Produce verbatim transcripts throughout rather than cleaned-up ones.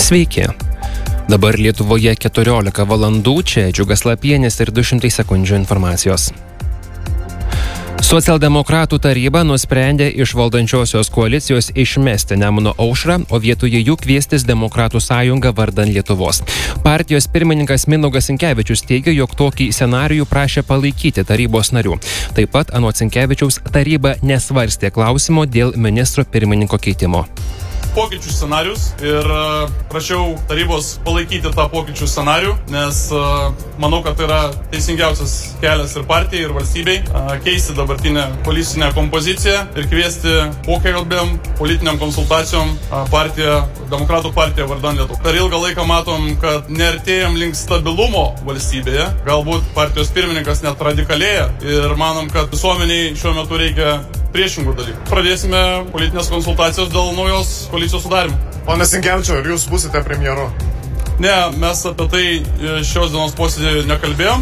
Sveiki. Dabar Lietuvoje keturiolika valandų, čia Džiugas Lapienis ir du šimtai sekundžių informacijos. Socialdemokratų taryba nusprendė iš valdančiosios koalicijos išmesti Nemuno aušrą, o vietoje jų kviestis Demokratų sąjungą vardan Lietuvos. Partijos pirmininkas Mindaugas Sinkevičius teigia, jog tokį scenarijų prašė palaikyti tarybos narių. Taip pat anot Sinkevičiaus taryba nesvarstė klausimo dėl ministro pirmininko keitimo. Pokyčių scenarius ir prašiau tarybos palaikyti tą pokyčių scenarių, nes manau, kad tai yra teisingiausias kelias ir partijai, ir valstybei keisti dabartinę politinę kompoziciją ir kviesti pokalbėm, politiniam konsultacijom partiją, Demokratų partiją vardan Lietuvos. Per ilgą laiką matom, kad neartėjam link stabilumo valstybėje, galbūt partijos pirmininkas net radikalėja ir manom, kad visuomeniai šiuo metu reikia priešingų dalykų. Pradėsime politinės konsultacijos dėl naujos koalicijos sudarimo. Pone Sinkevičiau, ar jūs būsite premjeru? Ne, mes apie tai šios dienos posėdį nekalbėjom.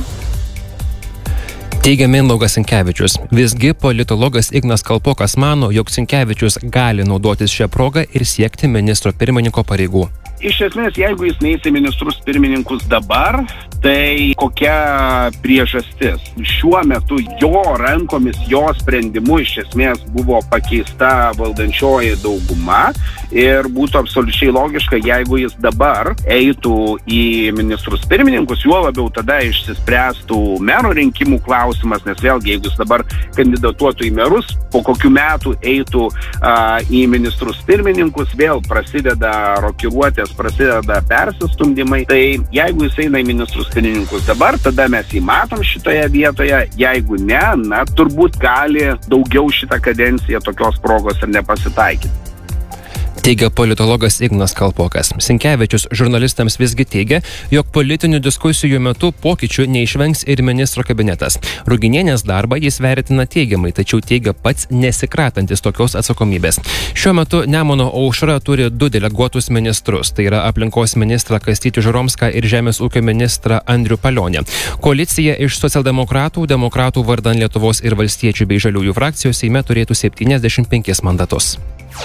Teigia Mindaugas Sinkevičius. Visgi politologas Ignas Kalpokas mano, jog Sinkevičius gali naudotis šią progą ir siekti ministro pirmininko pareigų. Iš esmės, jeigu jis neis į ministrus pirmininkus dabar, tai kokia priežastis? Šiuo metu jo rankomis, jo sprendimu iš esmės buvo pakeista valdančioji dauguma ir būtų absoliučiai logiška, jeigu jis dabar eitų į ministrus pirmininkus, juo labiau tada išsispręstų mero rinkimų klausimas, nes vėlgi, jeigu jis dabar kandidatuotų į merus, po kokių metų eitų a, į ministrus pirmininkus, vėl prasideda rokiruotės, prasideda persistumdymai, tai jeigu jis eina į ministrus pirmininkus dabar, tada mes jį matom šitoje vietoje, jeigu ne, na, turbūt gali daugiau šitą kadenciją tokios progos ir nepasitaikyti. Teigia politologas Ignas Kalpokas. Sinkevičius žurnalistams visgi teigia, jog politinių diskusijų metu pokyčių neišvengs ir ministro kabinetas. Ruginienės darbą jis vertina teigiamai, tačiau teigia pats nesikratantis tokios atsakomybės. Šiuo metu Nemuno aušra turi du deleguotus ministrus, tai yra aplinkos ministrą Kastytį Žuromską ir žemės ūkio ministrą Andrių Palionį. Koalicija iš socialdemokratų, demokratų vardan Lietuvos ir valstiečių bei žaliųjų frakcijos Seime turėtų septyniasdešimt penkis mandatus.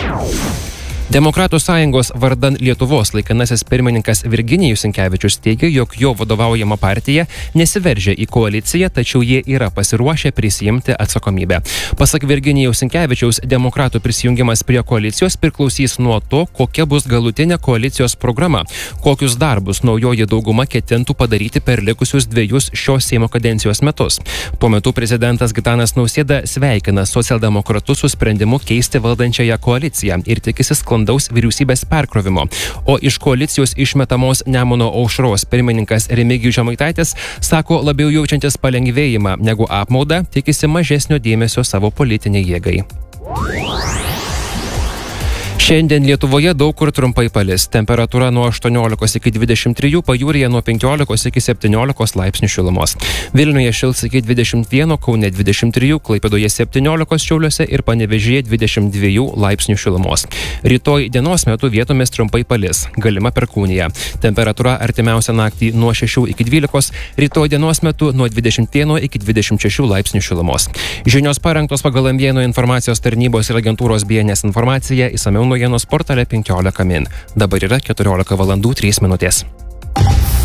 Demokratų sąjungos vardan Lietuvos laikinasis pirmininkas Virginijus Sinkevičius teigia, jog jo vadovaujama partija nesiveržia į koaliciją, tačiau jie yra pasiruošę prisijimti atsakomybę. Pasak Virginijaus Sinkevičiaus, demokratų prisijungimas prie koalicijos priklausys nuo to, kokia bus galutinė koalicijos programa, kokius darbus naujoji dauguma ketintų padaryti per likusius dviejus šios Seimo kadencijos metus. Tuo metu prezidentas Gitanas Nausėda sveikina socialdemokratus su sprendimu keisti valdančiąją koaliciją ir tikisi sklandaus vyriausybės perkrovimo. O iš koalicijos išmetamos Nemuno aušros pirmininkas Remigijus Žemaitaitis sako, labiau jaučiantis palengvėjimą negu apmaudą, tikisi mažesnio dėmesio savo politiniai jėgai. Šiandien Lietuvoje daug kur trumpai palis. Temperatūra nuo aštuoniolikos iki dvidešimt trijų, pajūryje nuo penkiolikos iki septyniolikos laipsnių šilumos. Vilniuje šils iki dvidešimt vieno, Kaune dvidešimt trijų, Klaipėdoje septyniolikos, Šiauliuose ir Panevėžyje dvidešimt dviejų laipsnių šilumos. Rytoj dienos metu vietomis trumpai palis, galima perkūnija. Temperatūra artimiausią naktį nuo šešių iki dvylikos, rytoj dienos metu nuo dvidešimt vieno iki dvidešimt šešių laipsnių šilumos. Žinios parengtos pagal M V N informacijos tarnybos ir agentūros B N S informaciją, išsamiau naujienos portale penkiolika min. Dabar yra keturiolika valandų trys minutės.